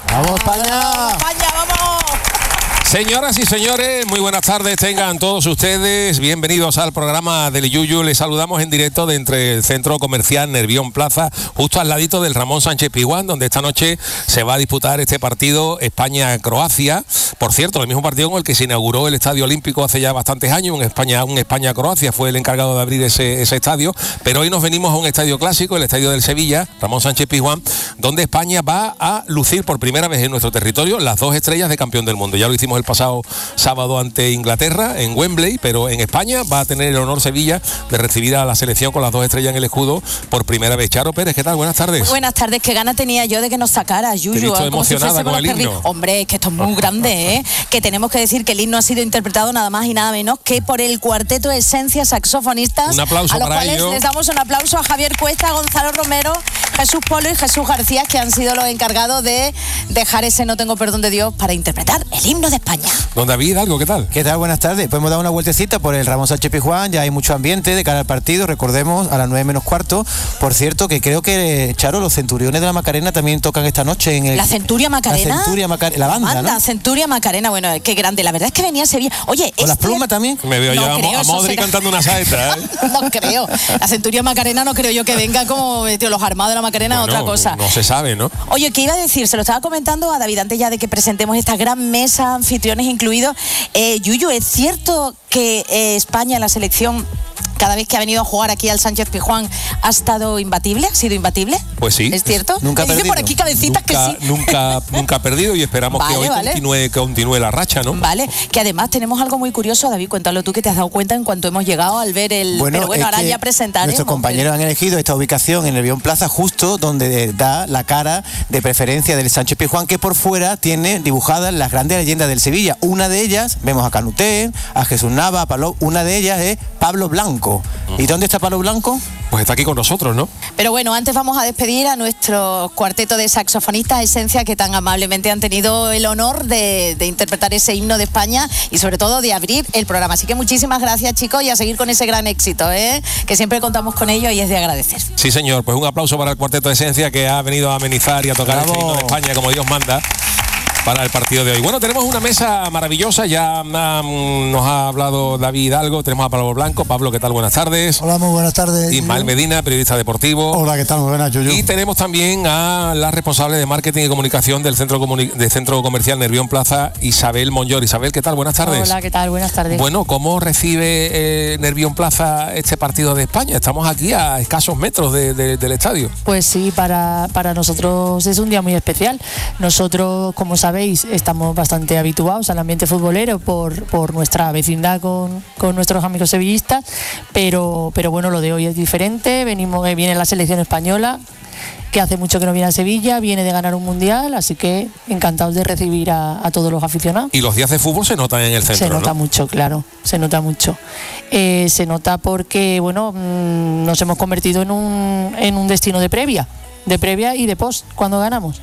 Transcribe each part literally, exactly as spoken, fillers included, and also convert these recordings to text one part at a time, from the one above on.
¡Vamos, España! ¡Vamos, España, vamos! Señoras y señores, muy buenas tardes tengan todos ustedes. Bienvenidos al programa del Yuyu. Les saludamos en directo de entre el Centro Comercial Nervión Plaza, justo al ladito del Ramón Sánchez Pizjuán, donde esta noche se va a disputar este partido España-Croacia. Por cierto, el mismo partido con el que se inauguró el Estadio Olímpico hace ya bastantes años, un España, un España-Croacia, fue el encargado de abrir ese, ese estadio. Pero hoy nos venimos a un estadio clásico, el Estadio del Sevilla, Ramón Sánchez Pizjuán, donde España va a lucir por primera vez en nuestro territorio las dos estrellas de campeón del mundo. Ya lo hicimos el pasado sábado ante Inglaterra en Wembley, pero en España va a tener el honor Sevilla de recibir a la selección con las dos estrellas en el escudo por primera vez. Charo Pérez, ¿qué tal? Buenas tardes. Muy buenas tardes, qué gana tenía yo de que nos sacara Yuyu. Te he visto emocionada si con el himno. Hombre, es que esto es muy grande, ¿eh? Que tenemos que decir que el himno ha sido interpretado nada más y nada menos que por el cuarteto Esencia Saxofonistas. Un aplauso a los para cuales ello. Les damos un aplauso a Javier Cuesta, Gonzalo Romero, Jesús Polo y Jesús García, que han sido los encargados de dejar ese No tengo perdón de Dios para interpretar el himno de España. Don David, ¿algo? ¿Qué tal? ¿Qué tal? Buenas tardes. Pues hemos dado una vueltecita por el Ramón Sánchez Pizjuán, ya hay mucho ambiente de cara al partido, recordemos, a las nueve menos cuarto. Por cierto, que creo que, Charo, los Centuriones de la Macarena también tocan esta noche en el... ¿La Centuria Macarena? La Centuria Macarena, la banda, banda, ¿no? Centuria Macarena, bueno, qué grande. La verdad es que venía a Sevilla. Oye, ¿Con las este... plumas también? Me veo No ya creo, a eso Modri será- cantando una saeta, ¿eh? No creo. La Centuria Macarena no creo yo que venga como tío, los armados de la Macarena, Bueno, otra cosa. No se sabe, ¿no? Oye, ¿qué iba a decir? Se lo estaba comentando a David antes ya de que presentemos esta gran mesa, anfitriones incluidos. Eh, Yuyu, ¿es cierto que eh, España, la selección, cada vez que ha venido a jugar aquí al Sánchez Pizjuán, ha estado imbatible? ¿Ha sido imbatible? Pues sí. ¿Es cierto? Nunca ha Me dice perdido. por aquí cabecitas Nunca, que sí. nunca, nunca ha perdido y esperamos Vale, que hoy vale. continúe, continúe la racha, ¿no? Vale, que además tenemos algo muy curioso, David, cuéntalo tú, que te has dado cuenta en cuanto hemos llegado al ver el... Pero bueno, es ahora que ya presentaremos. nuestros compañeros han elegido esta ubicación en Nervión Plaza, justo donde da la cara de preferencia del Sánchez Pizjuán, que por fuera tiene dibujadas las grandes leyendas del Sevilla. Una de ellas, vemos a Canuté, a Jesús Nava, a Pablo, una de ellas es Pablo Blanco. ¿Y dónde está Pablo Blanco? Pues está aquí con nosotros, ¿no? Pero bueno, antes vamos a despedir a nuestro cuarteto de saxofonistas Esencia, que tan amablemente han tenido el honor de, de interpretar ese himno de España y sobre todo de abrir el programa. Así que muchísimas gracias, chicos, y a seguir con ese gran éxito, ¿eh? Que siempre contamos con ello y es de agradecer. Sí, señor. Pues un aplauso para el Cuarteto de Esencia, que ha venido a amenizar y a tocar ¡Bravo! el himno de España como Dios manda para el partido de hoy. Bueno, tenemos una mesa maravillosa, ya um, nos ha hablado David algo, tenemos a Pablo Blanco. Pablo, ¿qué tal? Buenas tardes. Hola, muy buenas tardes. Ismael Medina, periodista deportivo. Hola, ¿qué tal? Muy buenas, Yuyu. Y tenemos también a la responsable de marketing y comunicación del Centro, Comuni- del Centro Comercial Nervión Plaza, Isabel Monllor. Isabel, ¿qué tal? Buenas tardes. Hola, ¿qué tal? Buenas tardes. Bueno, ¿cómo recibe eh, Nervión Plaza este partido de España? Estamos aquí a escasos metros de, de, del estadio. Pues sí, para, para nosotros es un día muy especial. Nosotros, como sabéis, estamos bastante habituados al ambiente futbolero por, por nuestra vecindad con, con nuestros amigos sevillistas, pero, pero bueno, lo de hoy es diferente. Venimos, eh, viene la selección española, que hace mucho que no viene a Sevilla, viene de ganar un mundial, así que encantados de recibir a, a todos los aficionados. Y los días de fútbol se notan en el centro, Se nota ¿no? mucho, claro, se nota mucho. Eh, se nota porque, bueno, mmm, nos hemos convertido en un, en un destino de previa, de previa y de post, cuando ganamos.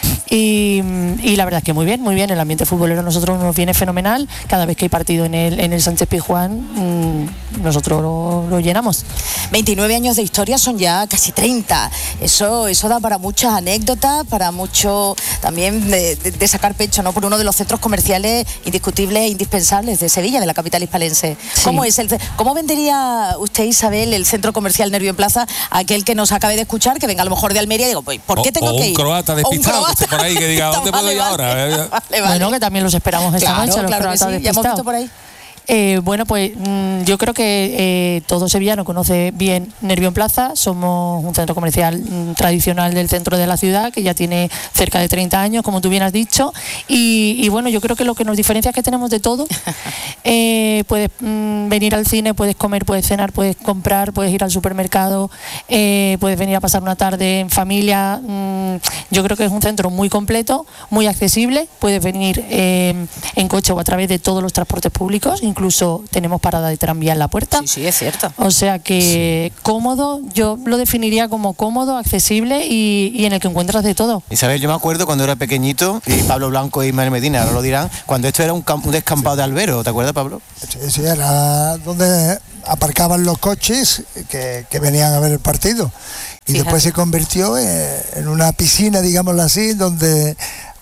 Y, y la verdad es que muy bien, muy bien, el ambiente futbolero a nosotros nos viene fenomenal. Cada vez que hay partido en el, en el Sánchez Pizjuán, mmm, nosotros lo, lo llenamos. veintinueve años de historia, son ya casi treinta. Eso, eso da para muchas anécdotas, para mucho también de, de, de sacar pecho, ¿no? Por uno de los centros comerciales indiscutibles e indispensables de Sevilla, de la capital hispalense. Sí. ¿Cómo es el, cómo vendería usted, Isabel, el centro comercial Nervión Plaza a aquel que nos acabe de escuchar, que venga a lo mejor de Almería y digo, pues, ¿por qué O- tengo o que un ir? croata O un despistado que esté por ahí, que diga, ¿dónde puedo ir Vale, ahora? vale, vale, vale. Bueno, que también los esperamos esta Claro, noche, los claro que croatas sí, ya hemos despistados. visto por ahí. Eh, bueno, pues mmm, yo creo que eh, todo sevillano conoce bien Nervión Plaza. Somos un centro comercial mmm, tradicional del centro de la ciudad, que ya tiene cerca de treinta años, como tú bien has dicho. Y, y bueno, yo creo que lo que nos diferencia es que tenemos de todo. Eh, puedes mmm, venir al cine, puedes comer, puedes cenar, puedes comprar, puedes ir al supermercado, eh, puedes venir a pasar una tarde en familia. Mmm, yo creo que es un centro muy completo, muy accesible. Puedes venir eh, en coche o a través de todos los transportes públicos, incluso tenemos parada de tranvía en la puerta. Sí, sí, es cierto. O sea que sí. Cómodo, yo lo definiría como cómodo, accesible y, y en el que encuentras de todo. Isabel, yo me acuerdo cuando era pequeñito, y Pablo Blanco y Ismael Medina ahora lo dirán, cuando esto era un, camp- un descampado de albero, ¿te acuerdas, Pablo? Sí, sí, era donde aparcaban los coches que, que venían a ver el partido. Y Fíjate. después se convirtió en, en una piscina, digámoslo así, donde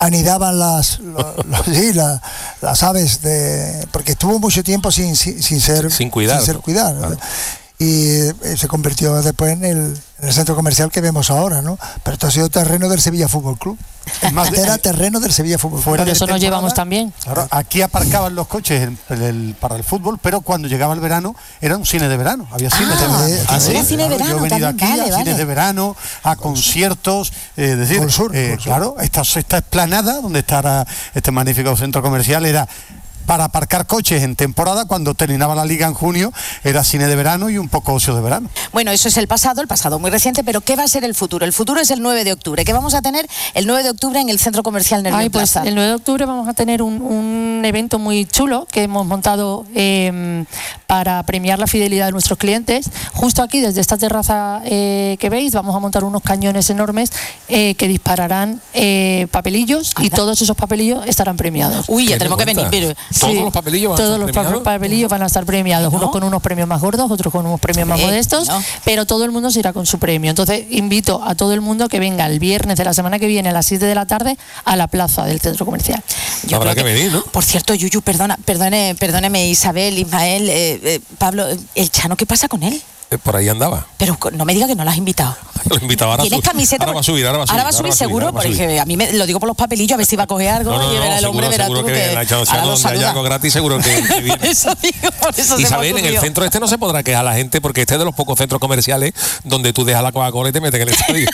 anidaban las, los, los, sí, la, las aves, de porque estuvo mucho tiempo sin, sin, sin ser sin cuidar, sin ser cuidar. Claro. Y eh, se convirtió después en el, en el centro comercial que vemos ahora, ¿no? Pero esto ha sido terreno del Sevilla Fútbol Club. Es más, era terreno del Sevilla Fútbol Club. Por eso nos llevamos también. Claro, aquí aparcaban los coches el, el, el, para el fútbol, pero cuando llegaba el verano era un cine de verano. Había ah, cine de verano. Ah, ¿sí? Era cine de verano. Yo he venido también, aquí vale, a vale. cines de verano, a conciertos, eh, es decir, sur, eh, claro, esta, esta explanada donde está este magnífico centro comercial era para aparcar coches en temporada. Cuando terminaba la liga en junio era cine de verano y un poco ocio de verano. Bueno, eso es el pasado, el pasado muy reciente, pero ¿qué va a ser el futuro? El futuro es el nueve de octubre. ¿Qué vamos a tener el nueve de octubre en el Centro Comercial Nervión Ay, pues Plaza? el nueve de octubre vamos a tener un, un evento muy chulo que hemos montado eh, para premiar la fidelidad de nuestros clientes. Justo aquí, desde esta terraza eh, que veis, vamos a montar unos cañones enormes eh, que dispararán eh, papelillos. Anda. Y todos esos papelillos estarán premiados. Uy, ya tenemos que venir, pero... ¿Todos sí, los papelillos van todos a estar los premiados? papelillos van a estar premiados, ¿No? unos con unos premios más gordos, otros con unos premios más eh, modestos, no. pero todo el mundo se irá con su premio. Entonces invito a todo el mundo que venga el viernes de la semana que viene a las siete de la tarde a la plaza del centro comercial. Yo Habrá creo que venir, ¿no? Por cierto, Yuyu, perdona, perdone, perdóneme Isabel, Ismael, eh, eh, Pablo, ¿el Chano qué pasa con él? Eh, Por ahí andaba. Pero no me diga que no lo has invitado. Lo invitaba ahora. ¿Tienes camiseta? Ahora va a subir, ahora va a subir. Ahora va a subir seguro, ahora va a subir. porque a mí me, lo digo por los papelillos, a ver si va a coger algo. No, no, y no, verá el hombre, seguro, verá seguro tú que, que en la Chano ahora lo donde haya saluda. algo gratis seguro que, que viene. Por eso digo, por eso se me Isabel, en el ocurrió. centro este no se podrá quejar la gente porque este es de los pocos centros comerciales donde tú dejas la Coca-Cola y te metes en el estadio.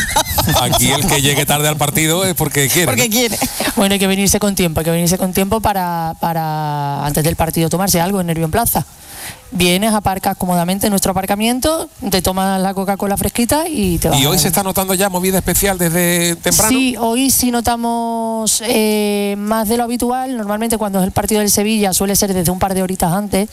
Aquí el que llegue tarde al partido es porque quiere. Porque ¿no? quiere. Bueno, hay que venirse con tiempo, hay que venirse con tiempo para, para antes del partido tomarse algo en Nervión Plaza. Vienes, aparcas cómodamente en nuestro aparcamiento, te tomas la Coca-Cola fresquita y te vas. ¿Y hoy a... se está notando ya movida especial desde temprano? Sí, hoy sí notamos eh, más de lo habitual. Normalmente cuando es el partido del Sevilla suele ser desde un par de horitas antes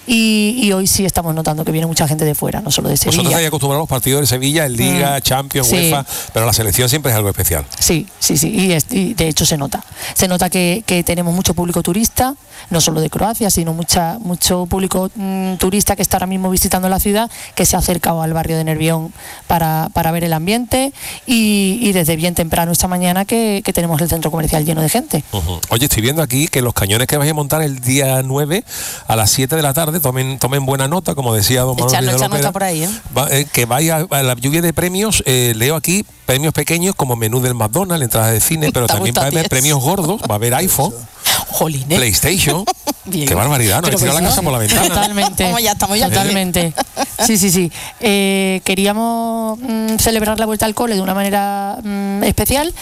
y, y hoy sí estamos notando que viene mucha gente de fuera, no solo de Sevilla. Vosotros estáis acostumbrados a los partidos de Sevilla, el Liga, Mm, Champions, sí. UEFA, pero la selección siempre es algo especial. Sí, sí, sí, y, es, y de hecho se nota. Se nota que, que tenemos mucho público turista, no solo de Croacia, sino mucha, mucho público mmm, turista que está ahora mismo visitando la ciudad, que se ha acercado al barrio de Nervión para, para ver el ambiente y, y desde bien temprano esta mañana que, que tenemos el centro comercial lleno de gente. Uh-huh. Oye, estoy viendo aquí que los cañones que vais a montar el día nueve a las siete de la tarde, tomen, tomen buena nota, como decía don Manuel Echarlo, Vidal echarlo Lopera, está por ahí, ¿eh? va, eh, que vaya a la lluvia de premios, eh, leo aquí premios pequeños como menú del McDonald's, entradas de cine, pero Está también va a haber gustapiés. premios gordos, va a haber iPhone, Jolines. PlayStation. Bien. Qué barbaridad, ¿no? Pero Hay que tirar la pues, casa por la ventana. Totalmente. Estamos ya, estamos ya. Totalmente. Sí, sí, sí. Eh, queríamos mm, celebrar la vuelta al cole de una manera mm, especial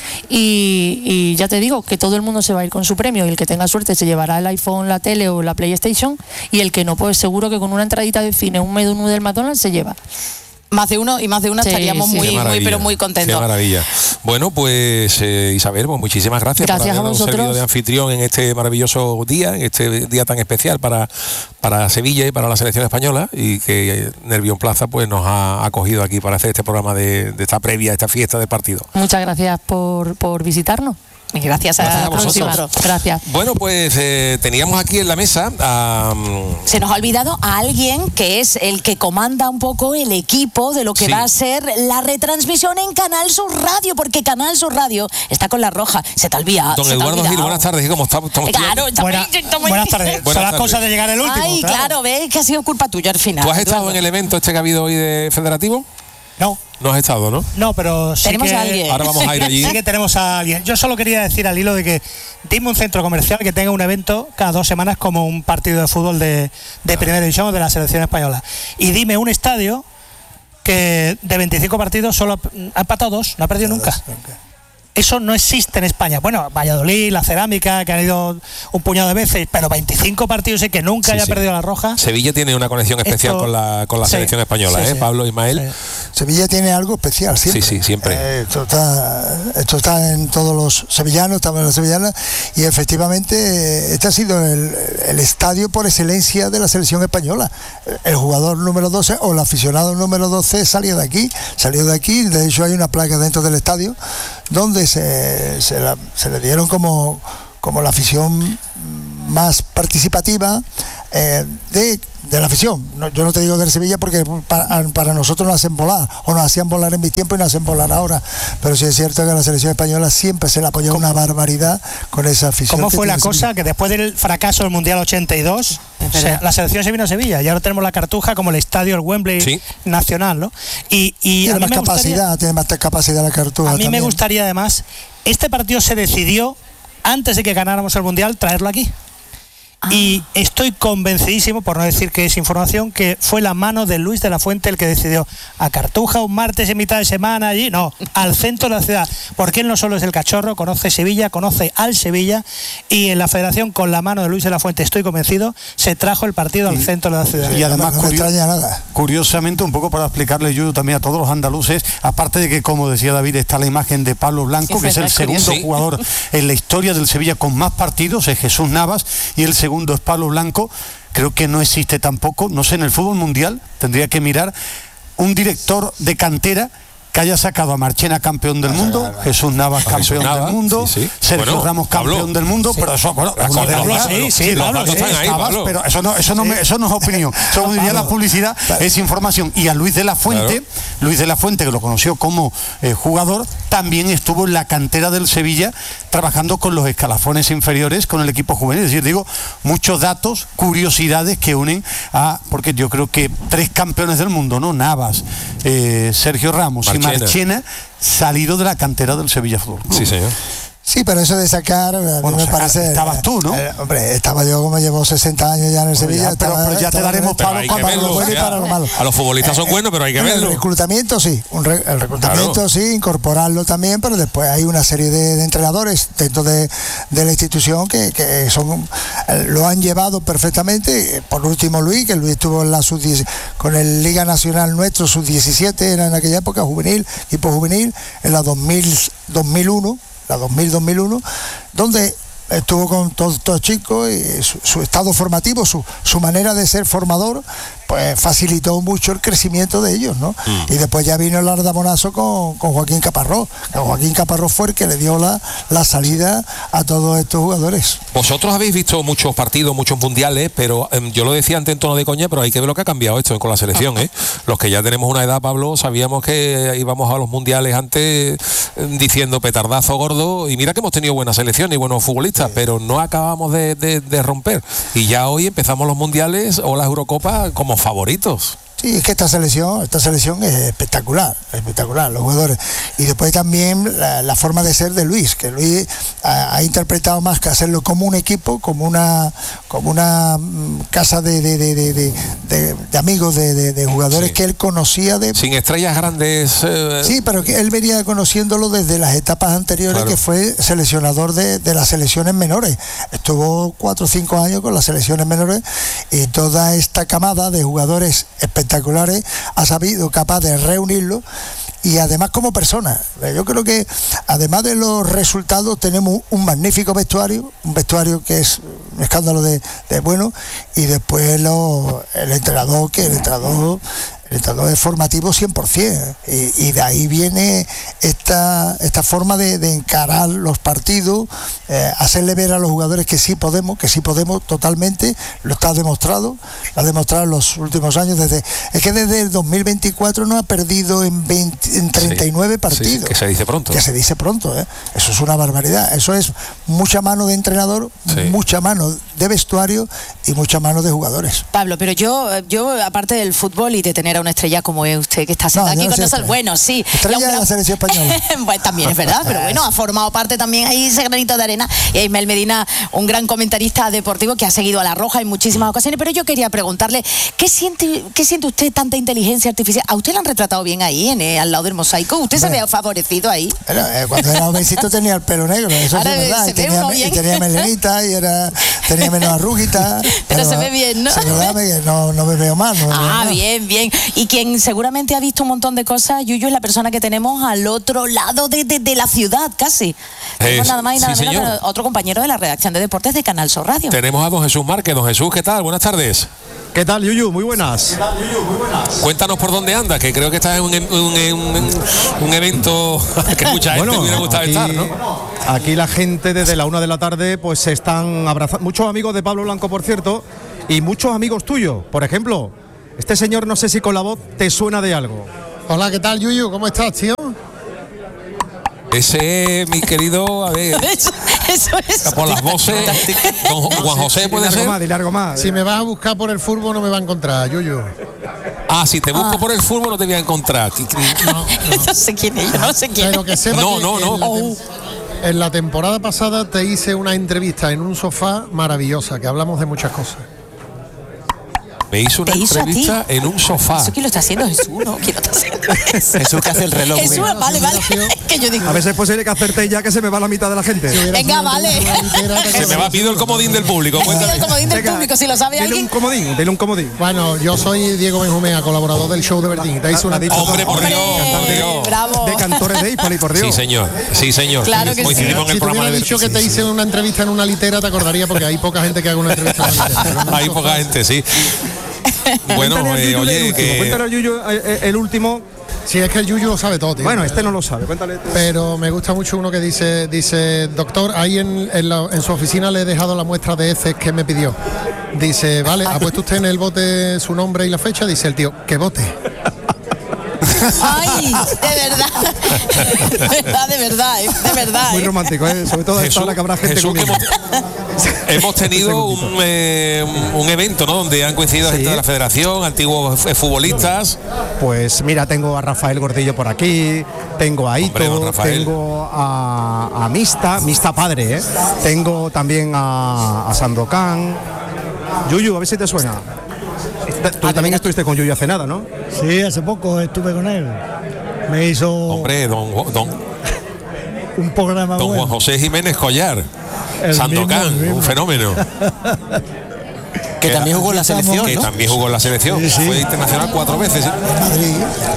y, y ya te digo que todo el mundo se va a ir con su premio y el que tenga suerte se llevará el iPhone, la tele o la PlayStation y el que no, pues seguro que con una entradita de cine, un menú del McDonald's se lleva. Más de uno y más de una Sí, estaríamos sí. muy, Qué muy, maravilla, pero muy Qué contentos. maravilla. Bueno, pues eh, Isabel, pues muchísimas gracias, Gracias por a habernos vosotros. servido de anfitrión en este maravilloso día, en este día tan especial para, para Sevilla y para la selección española y que eh, Nervión Plaza pues nos ha acogido aquí para hacer este programa de, de esta previa, esta fiesta del partido. Muchas gracias por, por visitarnos. Y gracias a, Gracias a vosotros. vosotros. Gracias. Bueno, pues eh, teníamos aquí en la mesa a... Se nos ha olvidado a alguien que es el que comanda un poco el equipo de lo que Sí. va a ser la retransmisión en Canal Sur Radio, porque Canal Sur Radio está con la roja. Se te olvida. Don se te ha Eduardo Gil, olvidado. buenas tardes. ¿Cómo estamos? ¿Estamos Claro, bien? estamos- Buena- estamos- buenas tardes. Buenas Son las tardes. cosas de llegar el último. Ay, claro, ves que ha sido culpa tuya al final. ¿Tú has estado Eduardo. en el evento este que ha habido hoy de Federativo? No, No has estado, ¿no? no, pero sí Tenemos que, a alguien. Ahora vamos a ir allí. sí que tenemos a alguien. Yo solo quería decir al hilo de que dime un centro comercial que tenga un evento cada dos semanas como un partido de fútbol de, de primera división o de la selección española. Y dime un estadio que de veinticinco partidos solo ha empatado dos, no ha perdido nunca. Eso no existe en España. Bueno, Valladolid, la Cerámica, que han ido un puñado de veces, pero veinticinco partidos y que nunca Sí, haya sí. perdido la roja. Sevilla tiene una conexión especial Esto- con la, con la sí, selección española, sí, ¿eh? sí. Pablo, Ismael. Sevilla tiene algo especial siempre. Sí, sí, siempre. Eh, esto, está, esto está en todos los sevillanos, estamos en las sevillanas, y efectivamente eh, este ha sido el, el estadio por excelencia de la selección española. El jugador número doce o el aficionado número doce salió de aquí, salió de aquí, de hecho hay una placa dentro del estadio donde se, se, la- se le dieron como, como la afición más participativa eh, de, de la afición. No, yo no te digo del Sevilla porque para, para nosotros nos hacen volar, o nos hacían volar en mi tiempo y nos hacen volar ahora. Pero sí es cierto que a la selección española siempre se le apoyó una barbaridad con esa afición. ¿Cómo fue la cosa? Sevilla? Que después del fracaso del Mundial ochenta y dos, se, la selección se vino a Sevilla y ahora tenemos la Cartuja como el estadio, el Wembley ¿sí? nacional, ¿no? Y, y tiene a mí más me capacidad, gustaría, tiene más capacidad la Cartuja. A mí también. me gustaría además, este partido se decidió antes de que ganáramos el Mundial traerlo aquí. Ah. Y estoy convencidísimo, por no decir que es información, que fue la mano de Luis de la Fuente el que decidió a Cartuja un martes en mitad de semana allí, no, al centro de la ciudad, porque él no solo es el cachorro, conoce Sevilla, conoce al Sevilla, y en la federación con la mano de Luis de la Fuente, estoy convencido, se trajo el partido sí. al centro de la ciudad. Y además, no, no curio- nada. curiosamente, un poco para explicarle yo también a todos los andaluces, aparte de que, como decía David, está la imagen de Pablo Blanco, sí, que es el segundo sí. jugador en la historia del Sevilla con más partidos, es Jesús Navas, y el segundo es Pablo Blanco. Creo que no existe tampoco, no sé, en el fútbol mundial tendría que mirar un director de cantera que haya sacado a Marchena campeón del mundo, ah, Jesús Navas campeón Jesús Navas, del mundo, sí, sí. Sergio bueno, Ramos campeón Pablo, del mundo, sí. pero eso, bueno, Pablo, de Pablo, sí, sí, sí, los datos están ahí, Pablo. Pero eso no, eso no, me, eso no es opinión, eso como diría la publicidad, es información. Y a Luis de la Fuente, claro. Luis de la Fuente, que lo conoció como eh, jugador, también estuvo en la cantera del Sevilla trabajando con los escalafones inferiores, con el equipo juvenil. Es decir, digo, muchos datos, curiosidades que unen a, porque yo creo que tres campeones del mundo, ¿no? Navas, eh, Sergio Ramos Marchena. y Marchena, salido de la cantera del Sevilla Fútbol Club. Sí, señor. Sí, pero eso de sacar, a mí bueno, me sacar, parece... Estabas tú, ¿no? Eh, hombre, estaba yo como llevo sesenta años ya en el Sevilla. Ya, pero, estaba, pero ya te daremos para, para, para lo bueno y para lo malo. A los futbolistas son eh, buenos, pero hay que verlo. El reclutamiento sí, un re, el reclutamiento claro. sí, incorporarlo también, pero después hay una serie de, de entrenadores dentro de, de la institución que, que son lo han llevado perfectamente. Por último Luis, que Luis estuvo en la sub diez, con el Liga Nacional nuestro, sub diecisiete, era en aquella época juvenil, equipo juvenil, en la dos mil, dos mil uno. La dos mil dos mil uno, donde estuvo con todos estos chicos y su, su estado formativo, su, su manera de ser formador, pues facilitó mucho el crecimiento de ellos, ¿no? Mm. Y después ya vino el ardamonazo con, con Joaquín Caparrós. Joaquín Caparrós fue el que le dio la, la salida a todos estos jugadores. Vosotros habéis visto muchos partidos, muchos mundiales, pero eh, yo lo decía antes en tono de coña, pero hay que ver lo que ha cambiado esto con la selección, ¿eh? Los que ya tenemos una edad, Pablo, sabíamos que íbamos a los mundiales antes eh, diciendo petardazo gordo, y mira que hemos tenido buenas selecciones y buenos futbolistas, sí. pero no acabamos de, de, de romper. Y ya hoy empezamos los mundiales o las Eurocopas como favoritos. Sí, es que esta selección, esta selección es espectacular, espectacular, los jugadores. Y después también la, la forma de ser de Luis, que Luis ha, ha interpretado más que hacerlo como un equipo, como una, como una casa de, de, de, de, de, de, de amigos, de, de, de jugadores sí. que él conocía de. Sin estrellas grandes. Eh... Sí, pero que él venía conociéndolo desde las etapas anteriores, claro. que fue seleccionador de, de las selecciones menores. Estuvo cuatro o cinco años con las selecciones menores y toda esta camada de jugadores espectaculares espectaculares, ha sabido capaz de reunirlo y además como persona. Yo creo que además de los resultados tenemos un magnífico vestuario, un vestuario que es un escándalo de, de bueno, y después lo, el entrenador, que el entrenador el entrenador es formativo cien por ciento y, y de ahí viene esta, esta forma de, de encarar los partidos, eh, hacerle ver a los jugadores que sí podemos, que sí podemos totalmente, lo está demostrado, lo ha demostrado en los últimos años, desde es que desde el dos mil veinticuatro no ha perdido en, veinte, en treinta y nueve sí, partidos. Sí, que se dice pronto. Que se dice pronto, ¿eh? Eso es una barbaridad, eso es mucha mano de entrenador, sí. mucha mano de vestuario y mucha mano de jugadores. Pablo, pero yo, yo aparte del fútbol y de tener a una estrella como es usted, que está sentada no, aquí con nosotros, bueno, sí. Estrella de la selección española. Bueno, también es verdad, pero bueno, ha formado parte también ahí ese granito de arena. Y Ismael Medina, un gran comentarista deportivo que ha seguido a La Roja en muchísimas ocasiones, pero yo quería preguntarle, ¿qué siente, qué siente usted tanta inteligencia artificial? ¿A usted la han retratado bien ahí, en, eh, al lado del mosaico? ¿Usted bueno, se ve favorecido ahí? Bueno, eh, cuando era jovencito tenía el pelo negro, eso ahora es verdad, y tenía, y tenía melenita y era, tenía menos arrugita. Pero, pero se ve bien, ¿no? Se ve, no, no me veo mal. No me ah, veo mal. bien, bien. Y quien seguramente ha visto un montón de cosas, Yuyu es la persona que tenemos al otro lado de, de, de la ciudad, casi. Tenemos nada más y nada sí, menos que otro compañero de la redacción de deportes de Canal Sur Radio. Tenemos a don Jesús Márquez. Don Jesús, ¿qué tal? Buenas tardes. ¿Qué tal, Yuyu? Muy buenas. ¿Qué tal, Yuyu? Muy buenas. Cuéntanos por dónde anda, que creo que estás en un, un, un, un evento que mucha gente bueno, hubiera gustado aquí, estar, ¿no? Aquí la gente desde la una de la tarde pues se están abrazando. Muchos amigos de Pablo Blanco, por cierto, y muchos amigos tuyos. Por ejemplo, este señor, no sé si con la voz te suena de algo. Hola, ¿qué tal, Yuyu? ¿Cómo estás, tío? Ese, mi querido, a ver, Eso, eso es. por las voces, don Juan José puede Dile ser. algo más, dile algo más. Si me vas a buscar por el fútbol no me va a encontrar, Yuyu. Ah, si te busco por el fútbol no te voy a encontrar. No sé quién es, yo no sé quién Pero es. que sepa No, que no, no. En, la Oh. tem- en la temporada pasada te hice una entrevista en un sofá maravillosa, que hablamos de muchas cosas. Me hizo una ¿Te hizo a ti? entrevista en un sofá. ¿Eso quién lo está haciendo? Jesús, ¿no? ¿Quién lo está haciendo? Jesús que hace el reloj. Jesús, mira. vale, vale. Es que yo digo. A veces es posible que acertéis ya que se me va la mitad de la gente. Venga, vale. Se me va, pido el comodín del público. Pido Cuéntame. el comodín del Venga, público, si lo sabe Dile alguien. un comodín, dile un comodín. Bueno, yo soy Diego Benjumea, colaborador del show de Bertín. Te hice una Ha dicho Hombre, por Hombre, Dios, por Dios. bravo. de cantores de Hispali, por Dios. Sí, señor. Sí, señor. Claro que Coincidimos sí. en el Si te programa hubiera de dicho que Bertín. te hice una entrevista en una litera, te acordaría porque hay poca gente que haga una entrevista en una litera. Pero en un Hay sofá- poca gente, sí. Bueno, Cuéntale al eh, Yuyu el oye, último, que cuéntale al Yuyu, eh, eh, el último. Sí, es que el Yuyu lo sabe todo, tío. Bueno, este no lo sabe, cuéntale. Pero me gusta mucho uno que dice, dice, doctor, ahí en, en, la- en su oficina le he dejado la muestra de heces que me pidió. Dice, vale, ¿ha puesto usted en el bote su nombre y la fecha? Dice el tío, ¿qué bote? Ay, de verdad. De verdad, de verdad, eh, de verdad. Muy eh. romántico, ¿eh? Sobre todo a esta Jesús, hora que habrá gente Jesús, que comiendo. hemos, hemos tenido un, eh, un evento, ¿no? Donde han coincidido Sí. gente de la federación, antiguos eh, futbolistas. Pues mira, tengo a Rafael Gordillo por aquí, tengo a Ito, Hombre, don Rafael. tengo a, a Mista, Mista padre, ¿eh? Tengo también a, a Sandokan. Yuyu, a ver si te suena. Tú también estuviste con Yuyu hace nada, ¿no? Sí, hace poco estuve con él. Me hizo Hombre, don, don, un programa don bueno. Juan José Jiménez Collar. El Sandokan, mismo, el mismo. un fenómeno. Que también jugó en la selección, Que ¿no? también jugó en la selección. Sí, sí. Fue internacional cuatro veces. ¿eh? Madrid.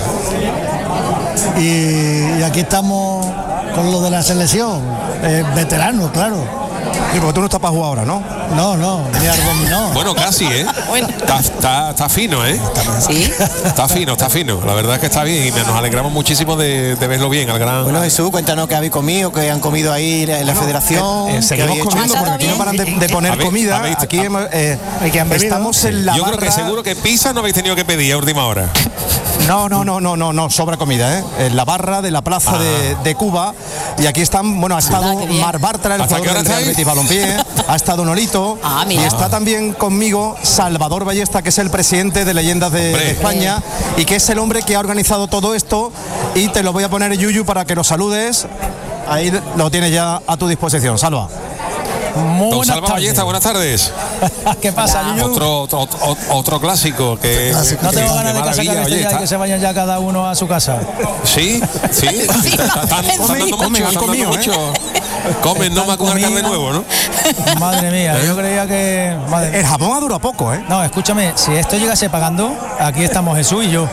Y, y aquí estamos con lo de la selección. Eh, veteranos, claro. Sí, porque tú no estás para jugar ahora, ¿no? No, no, ni al dominó. Bueno, casi, ¿eh? Bueno. Está, está, está fino, ¿eh? Sí. Está fino, está fino. La verdad es que está bien y nos alegramos muchísimo de, de verlo bien al gran. Bueno, Jesús, cuéntanos qué habéis comido, qué han comido ahí en la federación. Eh, qué seguimos habéis hecho. comiendo porque aquí no paran de, de poner Habéis- comida. habéis- Aquí hab- hemos, eh, ¿Y qué han bebido? estamos en la Yo creo que barra- seguro que pizza no habéis tenido que pedir a última hora. No, no, no, no, no, no, sobra comida, ¿eh? En la barra de la plaza de, de Cuba. Y aquí están, bueno, ha estado Ah, qué bien. Mar Bartra, el ¿Hasta jugador qué hora del Real estáis? Betis Balompié. Ha estado Nolito. Ah, y mira. está también conmigo Salvador Ballesta, que es el presidente de Leyendas de, Hombre. de España. Y que es el hombre que ha organizado todo esto. Y te lo voy a poner, Yuyu, para que lo saludes. Ahí lo tienes ya a tu disposición. Salva. Muy Don buenas Salva tardes. Ballesta, buenas tardes. ¿Qué pasa, Yuyu? Otro, otro, otro, otro clásico que. No que- tengo que ganas de que se maravilla, acabe este oye, ya y está- que se vayan ya cada uno a su casa. Sí, sí. Están están dando Comen, mucho, comen, han están dando comido, ¿eh? mucho. Comen, no me acuerdo de nuevo, ¿no? Madre mía, yo creía que... Madre- El jamón ha durado poco, ¿eh? No, escúchame, si esto llegase pagando, aquí estamos Jesús y yo.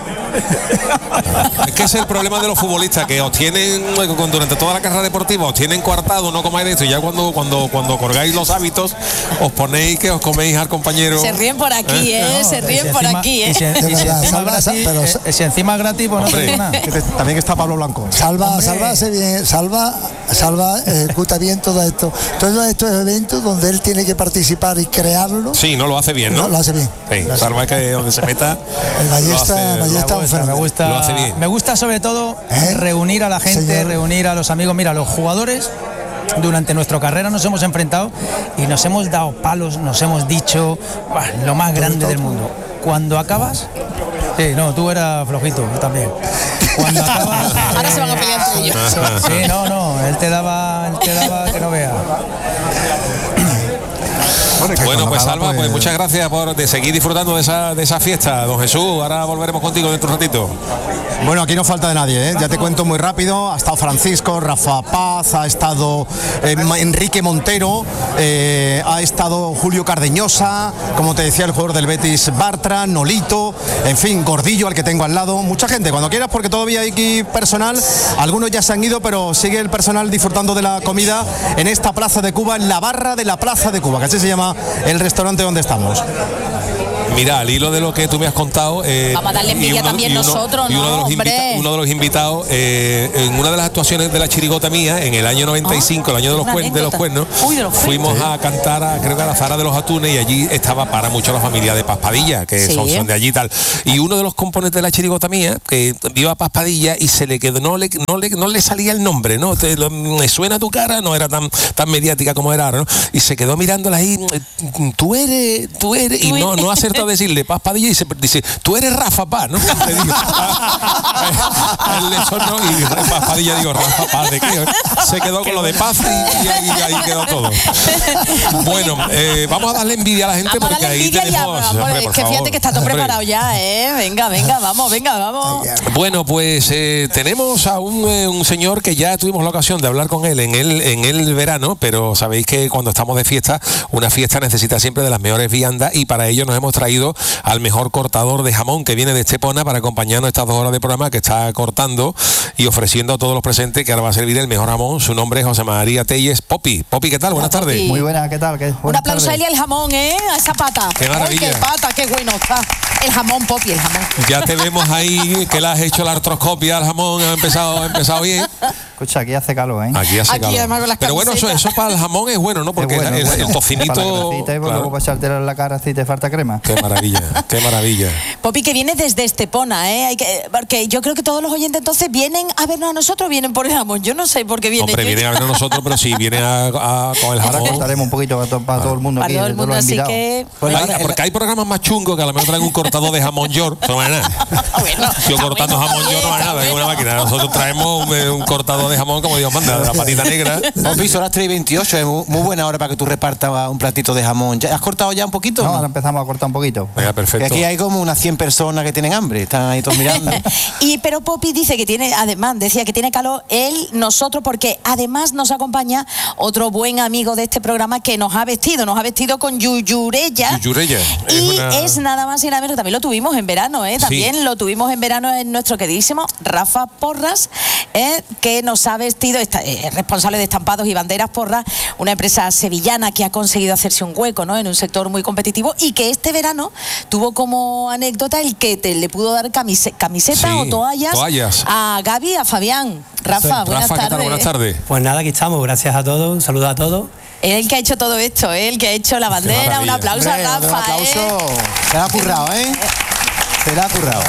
Es que ese es el problema de los futbolistas, que os tienen, con- durante toda la carrera deportiva, os tienen coartado, no comáis de esto, y ya cuando, cuando, cuando colgáis los hábitos, os ponéis que os coméis al compañero. Se ríen por aquí, ¿eh? No, Se y ríen si por encima- aquí, y ¿eh? si- y si De verdad, encima Salva, gratis, pero- eh, si encima gratis, pues no te Hombre. digo nada. Que te- También está Pablo Blanco. Salva, Hombre. Salva hace bien, Salva, Salva ejecuta bien todo esto. Todos estos eventos donde él tiene que participar y crearlo, Sí, no lo hace bien, ¿no? no, lo hace bien. Sí, Salva es que donde se meta. El lo Ballesta, hace- Ballesta Me un gusta, me fenómeno. gusta, Lo hace bien. me gusta sobre todo ¿Eh? reunir a la gente, Señor. reunir a los amigos. Mira, los jugadores durante nuestra carrera nos hemos enfrentado y nos hemos dado palos, nos hemos dicho "Buah, lo más grande del mundo". Cuando acabas, sí, no, tú eras flojito, yo también. Cuando acabas, Ahora se van a pelear entre ellos. sí, no, no, él te daba, él te daba que no veas. Bueno, pues Salva, pues muchas gracias por de seguir disfrutando de esa, de esa fiesta, don Jesús. Ahora volveremos contigo dentro de un ratito. Bueno, aquí no falta de nadie, ¿eh? Ya te cuento muy rápido. Ha estado Francisco, Rafa Paz, ha estado eh, Ma- Enrique Montero, eh, ha estado Julio Cardeñosa, como te decía, el jugador del Betis Bartra, Nolito, en fin, Gordillo, al que tengo al lado. Mucha gente, cuando quieras, porque todavía hay aquí personal. Algunos ya se han ido, pero sigue el personal disfrutando de la comida en esta Plaza de Cuba, en la barra de la Plaza de Cuba, que así se llama el restaurante donde estamos. Mira, al hilo de lo que tú me has contado... Eh, Vamos a darle envidia también uno, nosotros, y uno ¿no, de los hombre? invita- uno de los invitados, eh, en una de las actuaciones de la chirigota mía, en el año noventa y cinco, el año de los, una cuen- de los anécdota. cuernos, Uy, de los fuimos cuernos. a cantar a, creo que a la Zara de los Atunes, y allí estaba para mucho la familia de Paspadilla, que Sí. son, son de allí y tal. Y uno de los componentes de la chirigota mía, que vio a Paspadilla y se le quedó, no le, no le, no le salía el nombre, ¿no? Te, lo- me suena tu cara, no era tan, tan mediática como era ahora, ¿no? Y se quedó mirándola ahí, tú eres, tú eres, y no, no acertó a decirle Paspadilla, y se dice, tú eres Rafa Paz, ¿no? Le digo, a él le sonó y Paspadilla, digo, Rafa Paz, ¿de qué? Se quedó con lo de paz y, y ahí, ahí quedó todo. Bueno, eh, vamos a darle envidia a la gente Vamos a porque darle ahí envidia ya, tenemos... amor, hombre, es por que favor, fíjate que está todo hombre. preparado ya, ¿eh? Venga, venga, vamos, venga, vamos. Bueno, pues eh, tenemos a un, eh, un señor que ya tuvimos la ocasión de hablar con él en el, en el verano, pero sabéis que cuando estamos de fiesta, una fiesta necesita siempre de las mejores viandas, y para ello nos hemos traído al mejor cortador de jamón que viene de Estepona para acompañarnos estas dos horas de programa, que está cortando y ofreciendo a todos los presentes que ahora va a servir el mejor jamón. Su nombre es José María Telles Popi. Popi, ¿qué tal? Buenas tardes. Popi. Muy buena, ¿qué tal? ¿Qué? Un Buenas aplauso a tardes. él y al jamón, ¿eh? A esa pata. Qué maravilla. Ay, qué pata, qué bueno está. El jamón, Popi, el jamón. Ya te vemos ahí que le has hecho la artroscopia al jamón, ha empezado, ha empezado bien. Escucha, aquí hace calor, ¿eh? Aquí hace Aquí, calor. además, con las Pero bueno, eso, camisetas. eso para el jamón es bueno, ¿no? Porque Es bueno, el, es bueno. el tocinito... Para la grasita y claro. luego para echarte en la cara si te falta crema. Qué maravilla, qué maravilla. Popi, que viene desde Estepona, ¿eh? Hay que, porque yo creo que todos los oyentes entonces vienen a vernos a nosotros, vienen por el jamón. Yo no sé por qué vienen. Hombre, Yo- vienen a vernos nosotros, pero sí, vienen a, a- con el Ahora jamón. cortaremos un poquito para, to- para todo el mundo Para aquí, todo el todos mundo, los así invitados. que... Pues hay- porque hay programas más chungos que a lo mejor traen un cortador de jamón york, no vale nada. Bueno, Yo está cortando bueno, jamón york no vale está nada, es una bueno. máquina. Nosotros traemos un, un cortador de jamón, como Dios manda, de la patita negra. Popi, son las tres y veintiocho, es muy, muy buena hora para que tú repartas un platito de jamón. ¿Ya ¿Has cortado ya un poquito? No, no? ahora empezamos a cortar un poquito. Venga, Que perfecto. aquí hay como unas cien personas que tienen hambre, están ahí todos mirando. Y pero Popi dice que tiene, además, decía que tiene calor él, nosotros, porque además nos acompaña otro buen amigo de este programa que nos ha vestido, nos ha vestido con Yuyureya. Yuyureya, es Y una- es nada más y nada menos, también lo tuvimos en verano, ¿eh? También Sí. lo tuvimos en verano en nuestro queridísimo Rafa Porras, ¿eh? Que nos ha vestido, esta- eh, responsable de estampados y banderas Porras, una empresa sevillana que ha conseguido hacerse un hueco, ¿no? En un sector muy competitivo, y que este verano tuvo como anécdota el que te, le pudo dar camise- camiseta Sí, o toallas, toallas. a Gaby, a Fabián. Rafa, buenas Rafa, ¿qué tal? tardes. Buenas tardes. Pues nada, aquí estamos. Gracias a todos. Un saludo a todos. Él que ha hecho todo esto, ¿eh? El que ha hecho la bandera. Un maravilla. aplauso Hombre, a un Rafa, aplauso. ¿eh? Se la ha currado, ¿eh? Se la ha currado.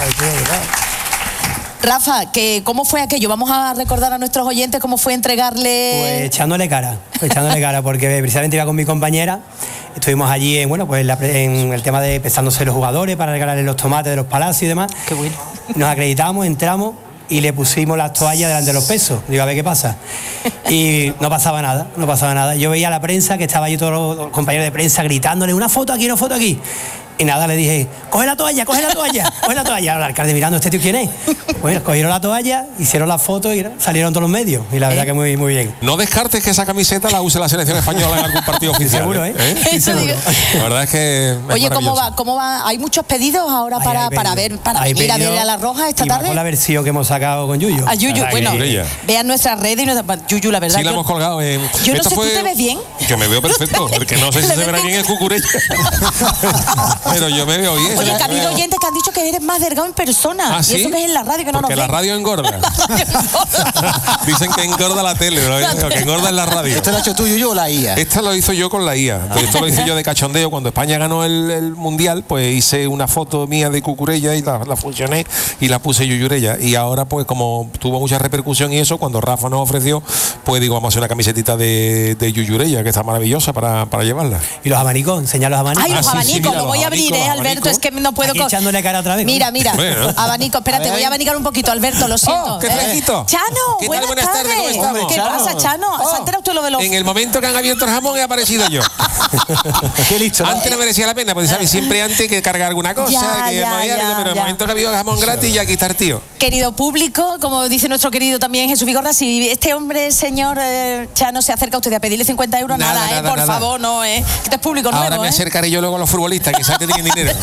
Rafa, que ¿cómo fue aquello? Vamos a recordar a nuestros oyentes cómo fue entregarle... Pues echándole cara, echándole cara, porque precisamente iba con mi compañera. Estuvimos allí en, bueno, pues en, la pre- en el tema de pesándose los jugadores para regalarle los tomates de los palacios y demás. Qué bueno. Nos acreditamos, entramos y le pusimos las toallas delante de los pesos. Digo, a ver qué pasa. Y no pasaba nada, no pasaba nada. Yo veía a la prensa, que estaba allí todos los compañeros de prensa gritándole, una foto aquí, una foto aquí. Y nada, le dije, coge la toalla, coge la toalla, coge la toalla. El alcalde mirando, ¿este tío quién es? Bueno, cogieron la toalla, hicieron la foto y salieron todos los medios. Y la verdad que muy, muy bien. No descartes que esa camiseta la use la selección española en algún partido oficial. Seguro, ¿eh? Eso digo. La verdad es que. es Oye, ¿cómo maravilloso. va? ¿Cómo va? ¿Hay muchos pedidos ahora Ay, para, hay para pedido. ver, para Hay venir a pedido. ver a la Roja esta Y más tarde? con la versión que hemos sacado con Yuyo. A Yuyu, La verdad bueno, que- Yurella. vean nuestras redes y nuestra... Yuyu, la verdad. Sí, la yo- hemos colgado en. Yo no Esto sé, ¿tú te ves bien? Yo me veo perfecto, porque no sé si ¿Te se ves verá bien? bien en Cucurella. Pero yo me veo bien. Oye, que ha habido Veo- oyentes que han dicho que eres más delgado en persona. ¿Ah, sí? Y eso que es en la radio, que no Porque nos la ven. radio engorda. Dicen que engorda la tele, ¿no? Que engorda en la radio. ¿Esto lo has hecho tú, Yuyu, o la I A? Esta lo hizo yo con la I A. Esto lo hice yo de cachondeo. Cuando España ganó el, el Mundial, pues hice una foto mía de Cucurella y la, la fusioné y la puse Yuyurella. Y ahora, pues como tuvo mucha repercusión y eso, cuando Rafa nos ofreció, pues digo, vamos a hacer una camisetita de, de Yuyurella, que está maravillosa para, para llevarla. Y los abanicos, enseñar los abanicos. Ay, los Ah, sí, sí, abanicos, mira, lo los voy a abrir, abanicos, ¿eh, los Alberto? abanicos. Es que no puedo... Aquí co- echándole cara otra vez. Mira, mira, Bueno. abanico, espérate, A ver. voy a abanicar un poquito, Alberto, lo siento. Oh, qué ¿eh? fresquito. Chano, ¿Qué tal? buenas, Buenas tardes, ¿cómo estamos? ¿Qué Chano. pasa, Chano? ¿Se ha enterado usted lo de los... En el momento que han abierto el jamón he aparecido yo. Qué listo, ¿no? Antes no merecía la pena, porque sabes, siempre antes hay que cargar alguna cosa, Ya, que ya, llamar ya, algo, pero en el ya. momento que había jamón gratis, ya aquí está el tío. Querido público, como dice nuestro querido también Jesús Vigorra, si este hombre, señor eh, Chano, se acerca a usted a pedirle cincuenta euros, nada, Nada, eh, nada, por nada. favor, no, eh. Este es público Ahora nuevo, me eh. acercaré yo luego a los futbolistas, que se que tienen dinero.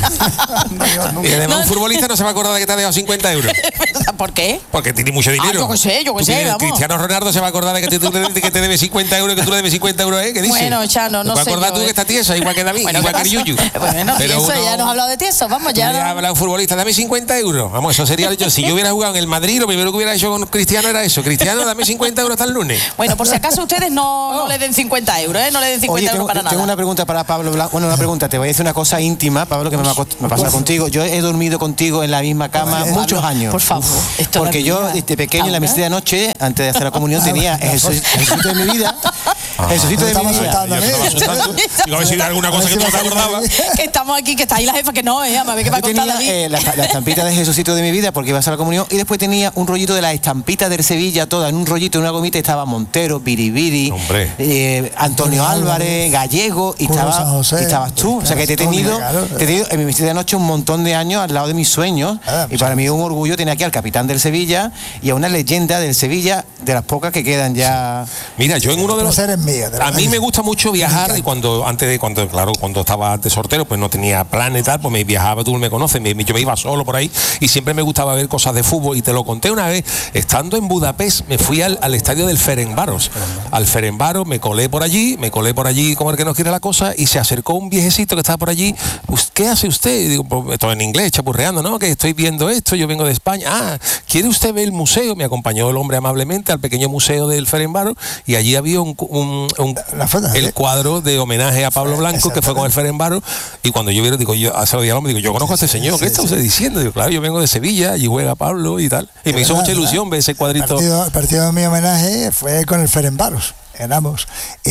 Y además un futbolista no se va a acordar de que te ha dejado cincuenta euros. ¿Por qué? Porque tiene mucho dinero. Ah, yo qué sé, yo qué Tú sé, tienes- vamos. Cristiano Ronaldo se va a acordar de que te, tú te- que te debe cincuenta euros y que tú le debes cincuenta euros, ¿eh? ¿Qué dices? Bueno, Chano, no ¿Te vas a sé acordar yo, tú eh. que está tiesa, igual que David, Bueno, igual ¿qué que pasó? Yuyu? Bueno, Pero tieso, uno- ya nos ha hablado de tieso, vamos, ya. Ya no- habla un futbolista, dame cincuenta euros. Vamos, eso sería yo. Si yo hubiera jugado en el Madrid, lo primero que hubiera hecho con Cristiano era eso. Cristiano, dame cincuenta euros hasta el lunes. Bueno, por si acaso ustedes no, no le den cincuenta euros, ¿eh? No le den cincuenta Oye, euros tengo, para nada. tengo una pregunta para Pablo Blanco. Bueno, una pregunta, te voy a decir una cosa íntima, Pablo, que me, va a cost- me pasa contigo. Yo he dormido contigo en la misma cama Pablo, muchos años. por favor, esto Porque no yo, es desde pequeño, en la ¿Ahora? misa de noche, antes de hacer la comunión, tenía Jesús- Jesucito de mi vida. Jesucito de mi Estaba vida. asustando, Yo ¿eh? estaba asustando. Digo, a ver si hay alguna cosa que tú no te acordabas. Que estamos aquí, que está ahí la jefa, que no, ¿eh? A ver qué va a Yo contar tenía David. eh, la, la estampita de Jesucito de mi vida porque iba a hacer la comunión y después tenía un rollito de la estampita del Sevilla toda en un rollito, en una gomita estaba Montero, Biribiri, Hombre. eh, Antonio Álvarez, Gallego y, Curro estaba, San José. y estabas tú. O sea que te he tenido, Claro. te he tenido en mi vestida de noche un montón de años al lado de mis sueños Ah, y para mí es un orgullo tener aquí al capitán del Sevilla y a una leyenda del Sevilla de las pocas que quedan ya. Mira, yo en uno de los... placer es mío, de A verdad. mí me gusta mucho viajar y cuando, antes de, cuando, claro, cuando estaba de sortero, pues no tenía plan y tal, pues me viajaba, tú me conoces, me- yo me iba solo por ahí y siempre me gustaba ver cosas de fútbol y te lo conté una vez, estando en Budapest, me fui al, al estadio del Ferencváros, al Ferencváros, me colé por allí, me colé por allí como el que no quiere la cosa y se acercó un viejecito que estaba por allí, "Pues, ¿qué hace usted?" Y digo, pues, esto en inglés, chapurreando, ¿no? Que estoy viendo esto, yo vengo de España. Ah, ¿quiere usted ver el museo? Me acompañó el hombre amablemente al pequeño museo del Ferencváros y allí había un, un- un- La foto, el ¿eh? cuadro de homenaje a Pablo Blanco que fue con el Ferencváros y cuando yo vi, digo, yo hace los días me digo, yo conozco a este señor, ¿qué está usted diciendo? Digo, claro, yo vengo de Sevilla y juega Pablo y tal. Y me hizo verdad, mucha ¿verdad? ilusión ver ese El cuadrito. partido, el partido de mi homenaje fue con el Ferencváros, ganamos.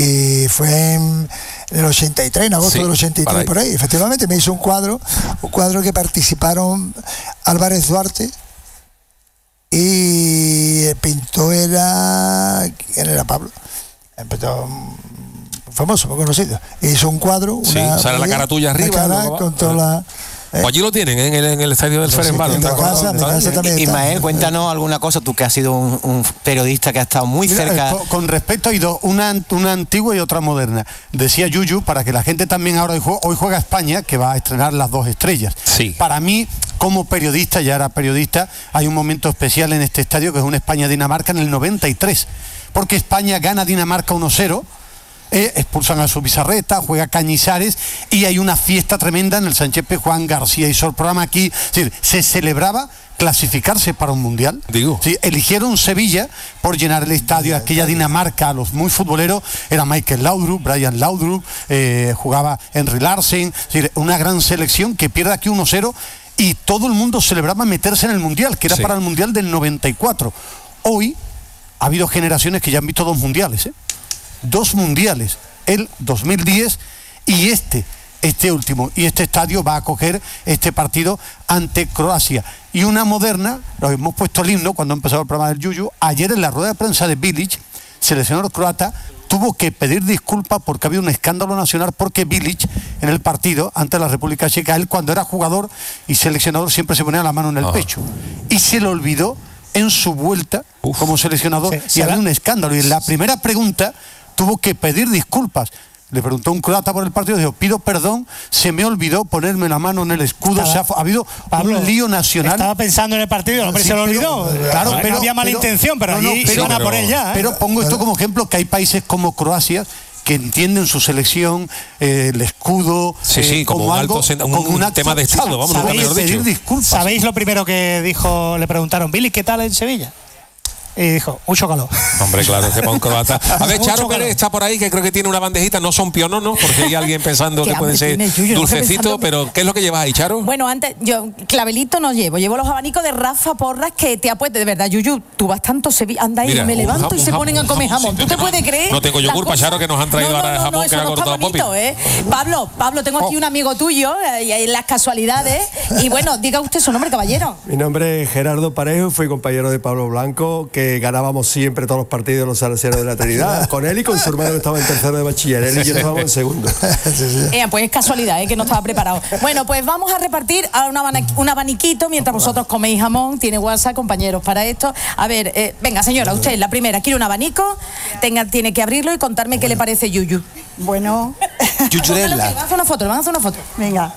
Y fue en el ochenta y tres, en agosto Sí, del ochenta y tres, para ahí. por ahí. Efectivamente, me hizo un cuadro, un cuadro que participaron Álvarez Duarte y el pintor era. ¿Quién era Pablo? El pintor mm, famoso, muy conocido. E hizo un cuadro. Sí, una, sale la cara tuya una arriba, cara luego va. con toda la. Pues allí lo tienen, en el, en el estadio del Sí, Ferencváros. en mi casa, en mi casa también está. Ismael, cuéntanos alguna cosa, tú que has sido un, un periodista que ha estado muy Mira, cerca. eh, con, con respecto hay dos, una, una antigua y otra moderna. Decía Yuyu, para que la gente también ahora hoy juega, hoy juega España, que va a estrenar las dos estrellas. Sí. Para mí, como periodista, ya era periodista, hay un momento especial en este estadio que es un España-Dinamarca en el noventa y tres. Porque España gana a Dinamarca uno cero. Eh, expulsan a su Bizarreta, juega Cañizares y hay una fiesta tremenda en el Sánchez Pizjuán. García hizo el programa aquí. Es decir, se celebraba clasificarse para un mundial. Digo. Sí, eligieron Sevilla por llenar el estadio. Aquella Dinamarca, a los muy futboleros, era Michael Laudrup, Brian Laudrup, eh, jugaba Henry Larsen. Es decir, una gran selección que pierde aquí uno cero y todo el mundo celebraba meterse en el mundial, que era Sí. para el mundial del noventa y cuatro. Hoy ha habido generaciones que ya han visto dos mundiales, ¿eh? Dos mundiales, el dos mil diez y este, este último. Y este estadio va a acoger este partido ante Croacia. Y una moderna, nos hemos puesto el himno cuando ha empezado el programa del Yuyu. Ayer en la rueda de prensa de Bilic, seleccionador croata, tuvo que pedir disculpas porque había un escándalo nacional porque Bilic en el partido ante la República Checa, él cuando era jugador y seleccionador siempre se ponía la mano en el Ajá. pecho. Y se le olvidó en su vuelta Uf. como seleccionador Sí, y se había la- un escándalo. Y en la primera pregunta tuvo que pedir disculpas. Le preguntó un croata por el partido, dijo, pido perdón, se me olvidó ponerme la mano en el escudo. Estaba- O sea, ha habido Pablo, un lío nacional. Estaba pensando en el partido, el hombre Sí, se lo pero- olvidó. claro, No pero- había mala pero- intención, pero no, no, allí pero- iban a por él ya. ¿eh? Pero pongo esto como ejemplo, que hay países como Croacia que entienden su selección, eh, el escudo, Sí, eh, sí, como un algo, alto sen- un- como un acto- tema de Estado, vamos, nunca ¿sabéis? mejor pedir dicho. disculpas. ¿Sabéis lo primero que dijo? Le preguntaron, Billy, ¿qué tal en Sevilla? Y dijo, mucho calor. Hombre, claro, que para un croata. A ver, Mucho Charo calor. Pérez está por ahí, que creo que tiene una bandejita, no son piononos, porque hay alguien pensando Qué que puede hambre ser tiene, Yuyu, no estoy dulcecito, pensando- pero ¿qué es lo que llevas ahí, Charo? Bueno, antes, yo clavelito no llevo, llevo los abanicos de Rafa Porras que te ha puesto, de verdad, Yuyu, tú vas tanto Sevilla, anda ahí, Mira, me un levanto jam- y un se jam- ponen a un comer jamón. jamoncito ¿Tú te que puedes no- creer? no tengo las yogur, cosas? Charo, que nos han traído No, no, ahora no, jamón no, que eso ha no está cortado Popi. bonito, ¿eh? Pablo, Pablo, tengo aquí un amigo tuyo, eh, y ahí las casualidades, y bueno, diga usted su nombre, caballero. Mi nombre es Gerardo Parejo, fui compañero de Pablo Blanco, que ganábamos siempre todos los partidos de los Salesianos de la Trinidad. Con él y con su hermano que estaba en tercero de bachiller. Él y yo estábamos en segundo. Eh, pues es casualidad, eh, que no estaba preparado. Bueno, pues vamos a repartir a un, abana- un abaniquito mientras vosotros coméis jamón. Tiene WhatsApp, compañeros, para esto. A ver, eh, venga, señora, usted, la primera, quiere un abanico, tenga, tiene que abrirlo y contarme qué le parece Yuyu. Bueno, Póngalo aquí, le van a hacer una foto, le van a hacer una foto. venga.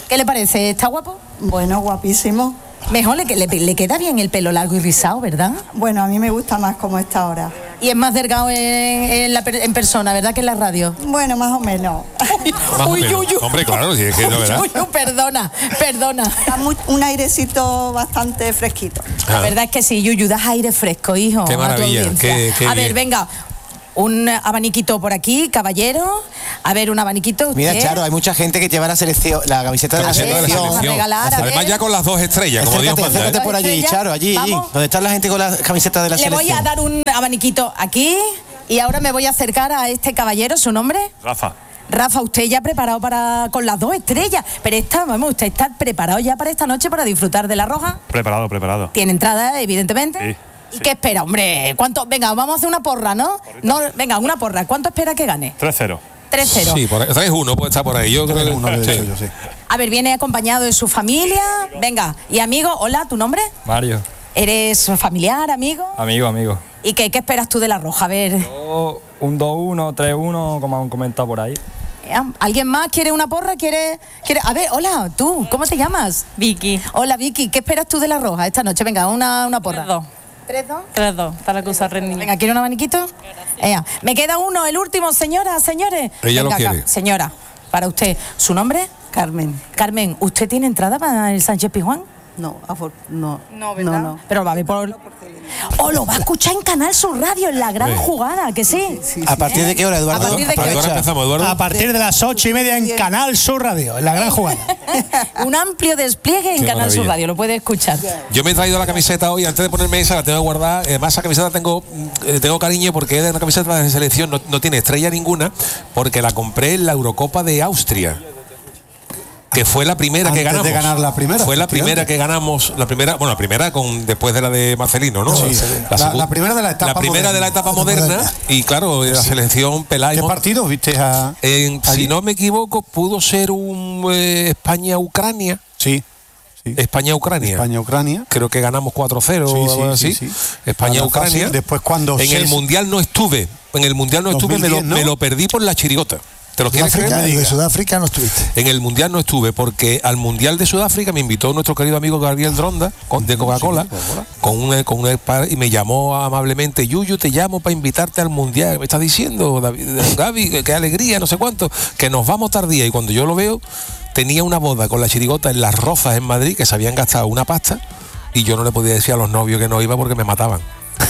¿Qué le parece? ¿Está guapo? Bueno, guapísimo. Mejor le, le, le queda bien el pelo largo y rizado, ¿verdad? Bueno, a mí me gusta más como está ahora. Y es más delgado en, en, la, en persona, ¿verdad? Que en la radio. Bueno, más o menos. Más o menos. Hombre, claro, si es que no, ¿verdad? Uy, uy, perdona, perdona. Muy, un airecito bastante fresquito. Ah. La verdad es que sí, Yuyu, das aire fresco, hijo. Qué maravilla, qué, qué A ver, bien. venga. Un abaniquito por aquí, caballero. A ver, un abaniquito. Mira, usted. Charo, hay mucha gente que lleva la selección, la camiseta de la Camiseta de la selección. selección. regalar, a Además ver. ya con las dos estrellas, como Dios Acércate, manda. acércate ¿eh? por allí, Estrella, Charo, allí, allí. vamos. Donde está la gente con la camiseta de la Le selección. voy a dar un abaniquito aquí. Y ahora me voy a acercar a este caballero. ¿Su nombre? Rafa. Rafa, usted ya preparado para con las dos estrellas. Pero esta, vamos, usted está preparado ya para esta noche para disfrutar de la roja. Preparado, preparado. Tiene entrada, evidentemente. Sí. ¿Y qué espera, hombre? ¿Cuánto? Venga, vamos a hacer una porra, ¿no? No, venga, una porra. ¿Cuánto espera que gane? tres cero. tres cero. Sí, por ahí, tres uno puede estar por ahí. Yo creo que Uno de sí. ellos, sí. A ver, viene acompañado de su familia. Venga, y amigo, hola, ¿tu nombre? Mario, ¿Eres familiar, amigo? amigo, amigo. ¿Y qué, qué esperas tú de la roja? A ver, Yo, un dos uno, tres uno, como han comentado por ahí. ¿eh? ¿Alguien más quiere una porra? ¿Quiere, quiere? A ver, hola, tú, ¿cómo te llamas? Vicky. Hola, Vicky, ¿qué esperas tú de la roja esta noche? Venga, una, una porra. tres dos. ¿Tres dos? tres dos, para que usar rendimiento. Venga, ¿quiere un abaniquito? Ea, me queda uno, el último, señora, señores. Ella lo Venga, quiere. acá, señora, para usted. ¿Su nombre? Carmen. Carmen, ¿usted tiene entrada para el Sánchez Pizjuán? No, afor- no. No, ¿verdad? No, no. Pero va a ver por... O lo va a escuchar en Canal Sur Radio, en la gran Sí. jugada, que sí. ¿A partir de qué hora, Eduardo? ¿A partir de qué Ahora Aprovecha. empezamos, Eduardo. A partir de las ocho y media en Canal Sur Radio, en la gran jugada. Un amplio despliegue en Qué Canal Sur maravilla. Radio, lo puede escuchar. Yo me he traído la camiseta hoy, antes de ponerme esa, la tengo guardada. Además, esa camiseta tengo, eh, tengo cariño porque es de una camiseta de selección, no, no tiene estrella ninguna, porque la compré en la Eurocopa de Austria. Que fue la primera que Antes ganamos. de ganar la primera, Fue la efectivamente. primera que ganamos, la primera, bueno, la primera con después de la de Marcelino, ¿no? Sí, la- segun- la primera de la etapa La primera de la moderna. etapa moderna y claro, la selección Pelay. ¿Qué partido viste a...? En, si no me equivoco, pudo ser un eh, España-Ucrania. Sí. España-Ucrania. España-Ucrania. Creo que ganamos cuatro cero Sí, o sí, algo así. sí, sí. España-Ucrania. Fácil. Después cuando En el Ses- Mundial no estuve. En el Mundial no estuve, me lo, dos mil diez, ¿no? me lo perdí por la chirigota. ¿Te lo quieres Sudáfrica, creer? de Sudáfrica no estuviste. En el Mundial no estuve porque al Mundial de Sudáfrica me invitó nuestro querido amigo Gabriel Dronda con- de Coca-Cola con un, con un y me llamó amablemente: Yuyu, te llamo para invitarte al Mundial. Me estás diciendo, David, Gaby, qué alegría, no sé cuánto, que nos vamos tardía. Y cuando yo lo veo, tenía una boda con la chirigota en Las Rozas en Madrid, que se habían gastado una pasta y yo no le podía decir a los novios que no iba porque me mataban.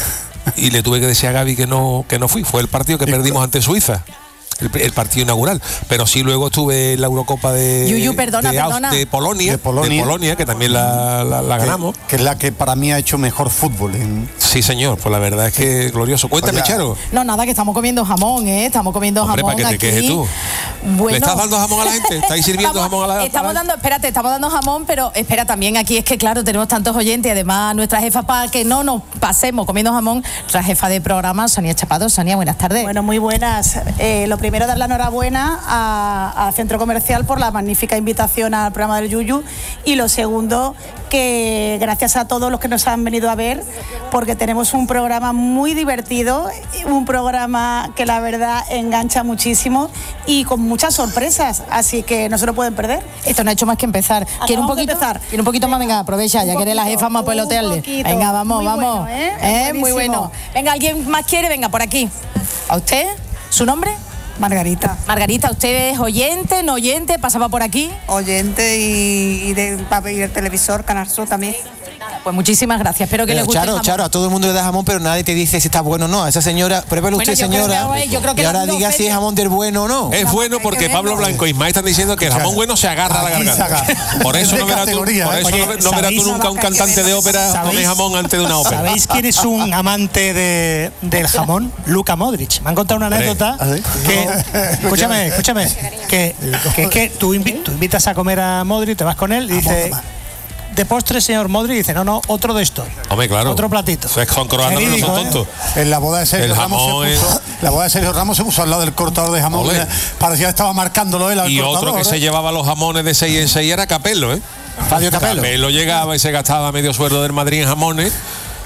Y le tuve que decir a Gaby que no, que no fui. Fue el partido que perdimos ante Suiza. El, el partido inaugural, pero sí luego estuve en la Eurocopa de, Yuyu, perdona, de, Aus- perdona. de Polonia, De Polonia. de Polonia, que también la, la- la que- ganamos. Que es la que para mí ha hecho mejor fútbol. En... Sí, señor, pues la verdad es que glorioso. Cuéntame, Oye, Charo. No, nada, que estamos comiendo jamón, ¿eh? Estamos comiendo Hombre, jamón para que te aquí. quejes tú. Bueno, ¿Le estás dando jamón a la gente? ¿Estáis sirviendo Estamos- jamón a la Estamos a la- dando, espérate, estamos dando jamón, pero espera también aquí, es que claro, tenemos tantos oyentes y además nuestra jefa, para que no nos pasemos comiendo jamón, nuestra jefa de programa, Sonia Chapado. Sonia, buenas tardes. Bueno, muy buenas. Eh, lo primero, dar la enhorabuena a, a Centro Comercial por la magnífica invitación al programa del Yuyu. Y lo segundo, que gracias a todos los que nos han venido a ver, porque tenemos un programa muy divertido, un programa que la verdad engancha muchísimo y con muchas sorpresas, así que no se lo pueden perder. Esto no ha hecho más que empezar. ¿Quiere un Acabamos de poquito? empezar. ¿Quiere un poquito más? Venga, aprovecha, ya que eres la jefa, vamos a pelotearle. Un poquito. Venga, vamos, Muy vamos. bueno, ¿eh? ¿Eh? Muy Buenísimo. bueno. Venga, ¿alguien más quiere? Venga, por aquí. ¿A usted? ¿Su nombre? Margarita. Margarita, ¿usted es oyente, no oyente? ¿Pasaba por aquí? Oyente y, y de papel y el televisor, Canal Sur también. Pues muchísimas gracias. Espero que Pero les guste el Charo, jamón. Charo, a todo el mundo le da jamón, pero nadie te dice si está bueno o no. A esa señora, pruébelo Bueno, usted, yo creo señora. que, yo creo que y la ahora duda diga si ofende. es jamón del bueno o no. Es bueno porque Pablo Blanco y Ismael están diciendo que el jamón bueno se agarra a la Aquí se garganta. agarra. Por eso Es de no verás tú, categoría, por ¿eh? eso Oye, no, ve- no verás tú ¿sabéis- nunca un cantante de ópera ¿Sabéis- comer jamón antes de una ópera. ¿Sabéis quién es un amante de, del jamón? Luka Modric. Me han contado una Hombre. anécdota ¿Ah, sí? que, escúchame, escúchame, que, que es que tú, invi- tú invitas a comer a Modric, te vas con él y dice, de postre, señor Modric, y dice, no, no, otro de estos. Hombre, claro. Otro platito. Eso es con croatas, pero no Verídico, son ¿eh? tontos. En la boda de Sergio El Ramos jamón se puso, la boda de Sergio Ramos se puso al lado del cortador de jamón. Ole. que Parecía que estaba marcándolo él al Y cortador. otro que ¿eh? se llevaba los jamones de seis en seis era Capello, ¿eh? Fabio Capello. Capello llegaba y se gastaba medio sueldo del Madrid en jamones.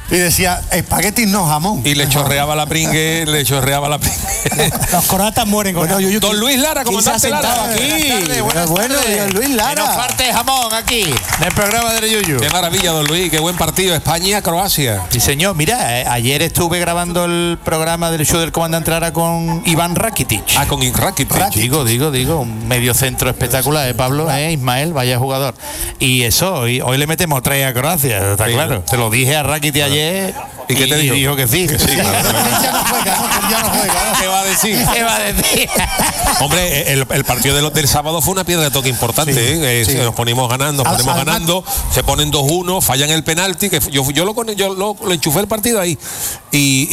Y decía, espaguetis no jamón. Y le chorreaba la pringue, le chorreaba la pringue. Los croatas mueren con Bueno, yo- yo- Don Luis Lara, ¿quién se ha comandante sentado Lara. aquí? Bueno, bueno, Don Luis Que no Lara. falte jamón aquí, en el programa del Yuyu. Qué maravilla, don Luis, qué buen partido. España-Croacia. Sí, señor. Mira, eh, ayer estuve grabando el programa del show del comandante Lara con Iván Rakitic. Ah, con Rakitic. Digo, digo, digo, un medio centro espectacular, ¿eh, Pablo? ¿Eh, Ismael? Vaya jugador. Y eso, hoy, hoy le metemos tres a Croacia, está Sí, claro. ¿no? Se lo dije a Rakitic ayer. ¿Y qué te dijo? dijo que sí. Que sí, claro. Ya no juega, ¿no? Ya no juega. ¿Qué va a decir? ¿Qué va a decir? Hombre, el, el partido de los- del sábado fue una piedra de toque importante. Sí, ¿eh? Eh, sí. Nos ponimos ganando, nos Al- ponemos al- ganando, se ponen dos uno, fallan el penalti, que yo, yo, lo, con- yo lo, lo enchufé el partido ahí. Y,